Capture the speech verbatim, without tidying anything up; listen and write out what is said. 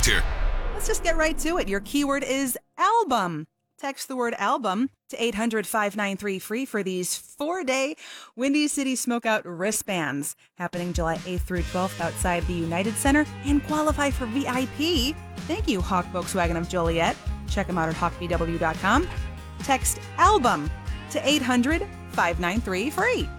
next here. Let's just get right to it. Your keyword is album. Text the word album to eight hundred, five nine three, free for these four-day Windy City Smokeout wristbands happening July eighth through twelfth outside the United Center, and qualify for V I P. Thank you, Hawk Volkswagen of Joliet. Check them out at hawk v w dot com. Text album to eight hundred, five nine three, free.